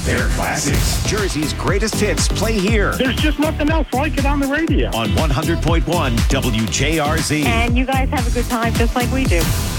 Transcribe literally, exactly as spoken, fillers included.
Their classics. Jersey's greatest hits play here. There's just nothing else like it on the radio. On one hundred point one W J R Z. And you guys have a good time just like we do.